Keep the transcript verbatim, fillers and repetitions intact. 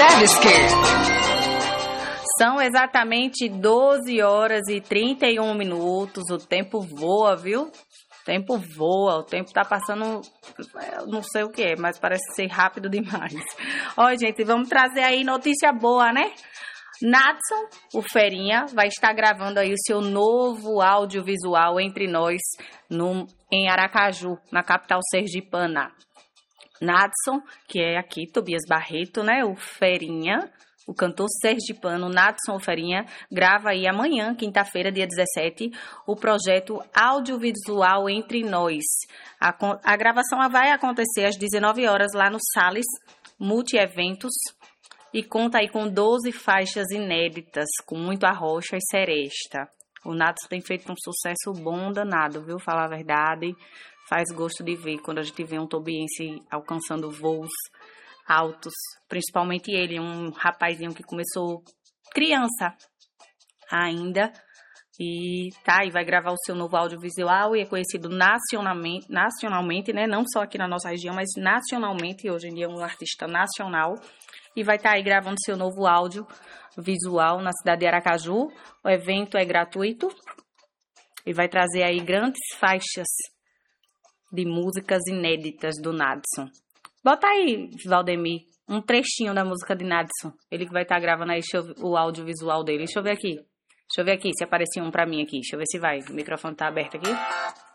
São exatamente doze horas e trinta e um minutos. O tempo voa, viu? O tempo voa, o tempo tá passando, eu não sei o que é, mas parece ser rápido demais. Ó, gente, vamos trazer aí notícia boa, né? Nadson, o Ferinha, vai estar gravando aí o seu novo audiovisual Entre Nós no, em Aracaju, na capital sergipana. Nadson, que é aqui, Tobias Barreto, né? O Ferinha, o cantor sergipano Nadson Ferinha, grava aí amanhã, quinta-feira, dia dezessete, o projeto audiovisual Entre Nós. A, a gravação vai acontecer às dezenove horas lá no Salles Multi-Eventos e conta aí com doze faixas inéditas, com muito arrocha e seresta. O Nadson tem feito um sucesso bom danado, viu? Falar a verdade, faz gosto de ver quando a gente vê um tobiense alcançando voos altos, principalmente ele, um rapazinho que começou criança ainda, e tá, e vai gravar o seu novo audiovisual e é conhecido nacionalmente, nacionalmente, né, não só aqui na nossa região, mas nacionalmente, hoje em dia é um artista nacional, e vai estar tá aí gravando seu novo audiovisual na cidade de Aracaju. O evento é gratuito e vai trazer aí grandes faixas de músicas inéditas do Nadson. Bota aí, Valdemir, um trechinho da música de Nadson. Ele que vai estar tá gravando aí o audiovisual dele. Deixa eu ver aqui. Deixa eu ver aqui se aparecia um pra mim aqui. Deixa eu ver se vai. O microfone tá aberto aqui.